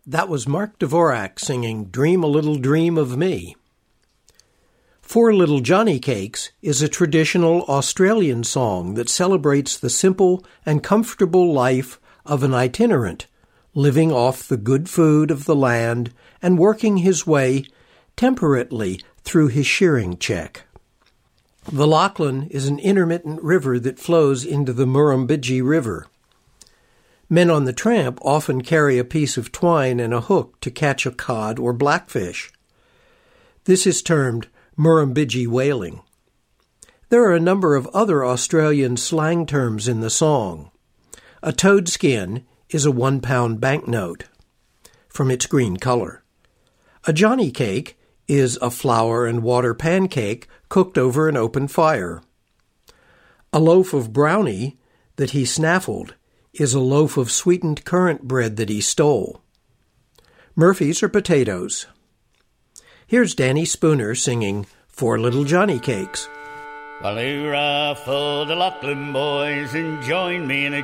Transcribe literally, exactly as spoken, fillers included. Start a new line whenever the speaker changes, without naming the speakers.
That was Mark Dvorak singing Dream a Little Dream of Me. Four Little Johnny Cakes is a traditional Australian song that celebrates the simple and comfortable life of an itinerant, living off the good food of the land and working his way temperately through his shearing check. The Lachlan is an intermittent river that flows into the Murrumbidgee River. Men on the tramp often carry a piece of twine and a hook to catch a cod or blackfish. This is termed Murrumbidgee whaling. There are a number of other Australian slang terms in the song. A toadskin is a one-pound banknote, from its green color. A Johnny cake is a flour and water pancake cooked over an open fire. A loaf of brownie that he snaffled is a loaf of sweetened currant bread that he stole. Murphy's are potatoes. Here's Danny Spooner singing Four Little Johnny Cakes.
Well, hurrah for the Lachlan boys and join me in a